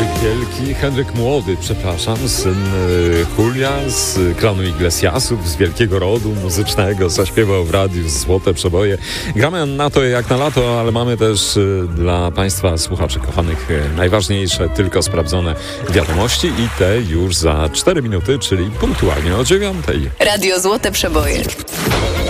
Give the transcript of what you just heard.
Henryk Wielki, Henryk Młody, przepraszam, syn Julia z klanu Iglesiasów, z wielkiego rodu muzycznego, zaśpiewał w radiu Złote Przeboje. Gramy na to jak na lato, ale mamy też dla Państwa słuchaczy kochanych najważniejsze, tylko sprawdzone wiadomości i te już za 4 minuty, czyli punktualnie o 9:00. Radio Złote Przeboje.